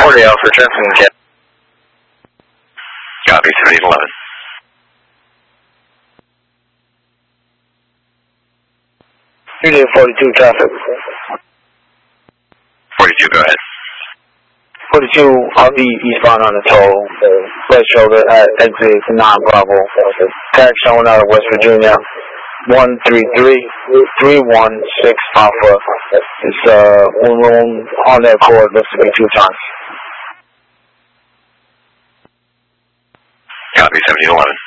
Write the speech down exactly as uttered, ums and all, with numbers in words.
forty Alpha, Trenton, Cat. Copy, seventy eleven. Unit forty-two traffic. forty-two, go ahead. forty-two, I'll be eastbound on the toll. Right shoulder at exit nine Bravo. Tag showing out of West Virginia. one three three, three one six Alpha. It's uh, one room on that board, looks to be two tons. Copy, seventy eleven.